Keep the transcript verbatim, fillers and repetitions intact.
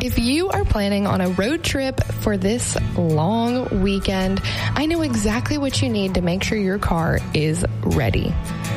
If you are planning on a road trip for this long weekend, I know exactly what you need to make sure your car is ready.